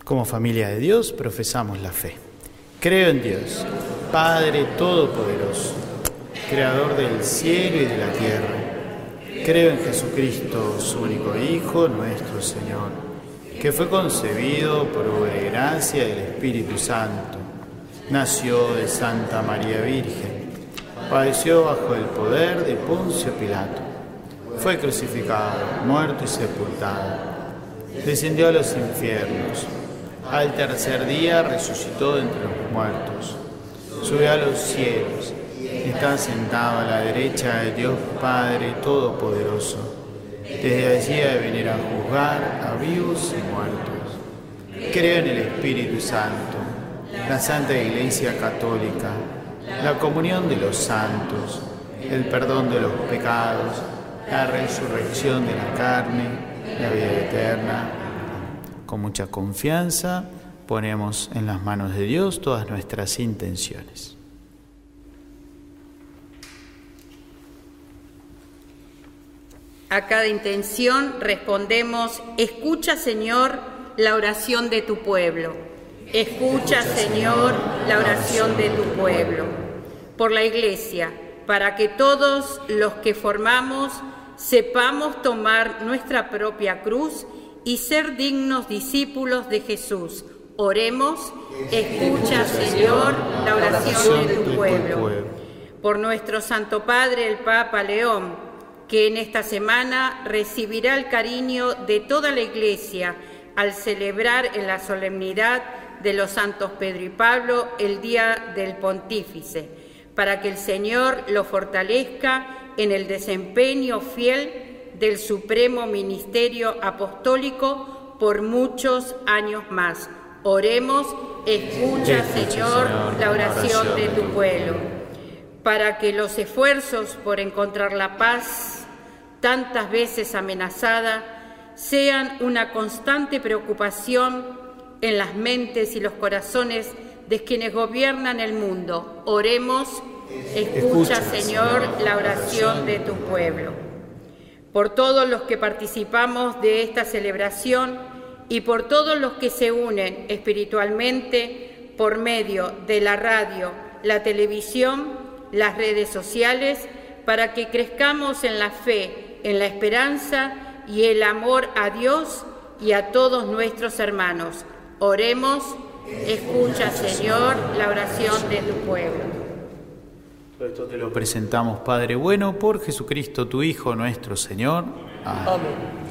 Como familia de Dios profesamos la fe. Creo en Dios, Padre Todopoderoso, Creador del cielo y de la tierra. Creo en Jesucristo, su único Hijo, nuestro Señor, que fue concebido por obra y gracia del Espíritu Santo. Nació de Santa María Virgen, padeció bajo el poder de Poncio Pilato, fue crucificado, muerto y sepultado, descendió a los infiernos, al tercer día resucitó de entre los muertos, subió a los cielos, está sentado a la derecha de Dios Padre Todopoderoso, desde allí ha de venir a juzgar a vivos y muertos. Creo en el Espíritu Santo, la Santa Iglesia Católica, la comunión de los santos, el perdón de los pecados, la resurrección de la carne, la vida eterna. Con mucha confianza ponemos en las manos de Dios todas nuestras intenciones. A cada intención respondemos: escucha, Señor, la oración de tu pueblo. Escucha, Señor, la oración de tu pueblo. Por la Iglesia, para que todos los que formamos sepamos tomar nuestra propia cruz y ser dignos discípulos de Jesús. Oremos: escucha, Señor, la oración de tu pueblo. Por nuestro Santo Padre, el Papa León, que en esta semana recibirá el cariño de toda la Iglesia al celebrar en la solemnidad de los santos Pedro y Pablo el Día del Pontífice, para que el Señor lo fortalezca en el desempeño fiel del supremo ministerio apostólico por muchos años más. Oremos: escucha, Señor, la oración de tu pueblo, para que los esfuerzos por encontrar la paz, tantas veces amenazada, sean una constante preocupación en las mentes y los corazones de quienes gobiernan el mundo. Oremos: escucha, Señor, la oración de tu pueblo. Por todos los que participamos de esta celebración y por todos los que se unen espiritualmente por medio de la radio, la televisión, las redes sociales, para que crezcamos en la fe, en la esperanza y el amor a Dios y a todos nuestros hermanos. Oremos: escucha, Señor, la oración de tu pueblo. Todo esto te lo presentamos, Padre bueno, por Jesucristo, tu Hijo, nuestro Señor. Amén.